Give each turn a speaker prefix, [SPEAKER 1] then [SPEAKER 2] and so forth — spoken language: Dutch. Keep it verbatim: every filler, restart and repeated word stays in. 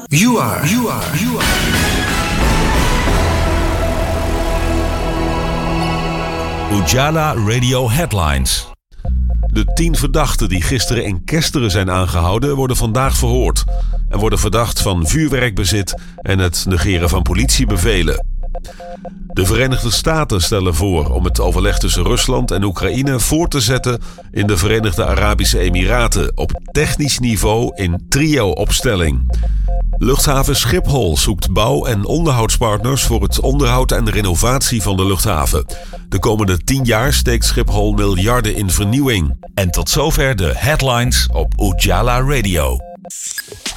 [SPEAKER 1] You are. You are. You are.
[SPEAKER 2] Ujala Radio Headlines. De tien verdachten die gisteren in Kesteren zijn aangehouden worden vandaag verhoord en worden verdacht van vuurwerkbezit en het negeren van politiebevelen. De Verenigde Staten stellen voor om het overleg tussen Rusland en Oekraïne voort te zetten in de Verenigde Arabische Emiraten op technisch niveau in trio-opstelling. Luchthaven Schiphol zoekt bouw- en onderhoudspartners voor het onderhoud en de renovatie van de luchthaven. De komende tien jaar steekt Schiphol miljarden in vernieuwing. En tot zover de headlines op Ujala Radio.